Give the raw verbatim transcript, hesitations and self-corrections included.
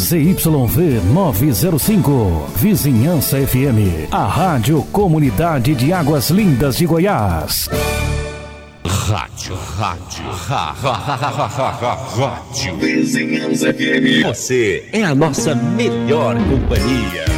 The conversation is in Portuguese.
Z Y V novecentos e cinco, Vizinhança F M, a Rádio Comunidade de Águas Lindas de Goiás. Rádio, rádio, rádio, Vizinhança F M. Você é a nossa melhor companhia.